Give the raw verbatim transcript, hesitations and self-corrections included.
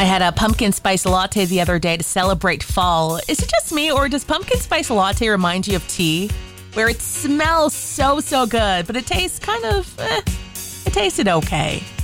I had a pumpkin spice latte the other day to celebrate fall. Is it just me, or does pumpkin spice latte remind you of tea? Where it smells so, so good, but it tastes kind of, eh, it tasted okay.